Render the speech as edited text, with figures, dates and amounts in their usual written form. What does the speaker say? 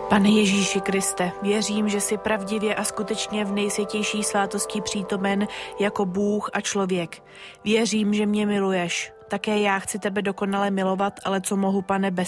Pane Ježíši Kriste, věřím, že jsi pravdivě a skutečně v nejsvětější svátosti přítomen jako Bůh a člověk. Věřím, že mě miluješ. Také já chci tebe dokonale milovat, ale co mohu, Pane, bez